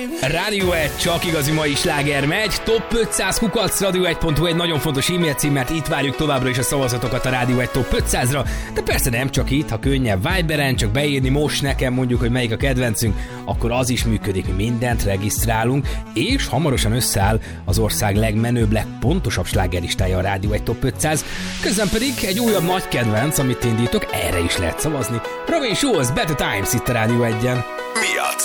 Rádió 1, csak igazi mai sláger megy. Top 500 @radio1.hu egy nagyon fontos e-mail cím, mert itt várjuk továbbra is a szavazatokat a Rádió 1 Top 500-ra. De persze nem csak itt, ha könnyebb Viberen, csak beírni most nekem mondjuk, hogy melyik a kedvencünk, akkor az is működik, mi mindent regisztrálunk, és hamarosan összeáll az ország legmenőbb, legpontosabb slágerlistája a Rádió 1 Top 500. Közben pedig egy újabb nagy kedvenc, amit indítok, erre is lehet szavazni. Robin Schulz, Better Times itt a Rádió 1-en. Miatt.